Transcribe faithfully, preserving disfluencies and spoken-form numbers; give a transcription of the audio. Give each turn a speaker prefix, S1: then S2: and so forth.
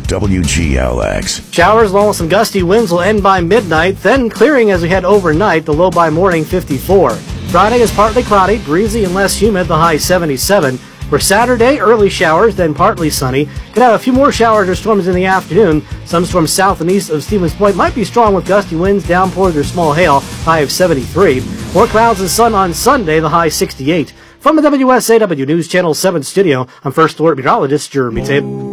S1: W G L X.
S2: Showers along with some gusty winds will end by midnight, then clearing as we head overnight, the low by morning fifty-four. Friday is partly cloudy, breezy and less humid, the high seventy-seven. For Saturday, early showers, then partly sunny. Could have a few more showers or storms in the afternoon. Some storms south and east of Stevens Point might be strong with gusty winds, downpours, or small hail, high of seventy-three. More clouds and sun on Sunday, the high sixty-eight. From the W S A W News Channel seven studio, I'm First Alert Meteorologist Jeremy Tape.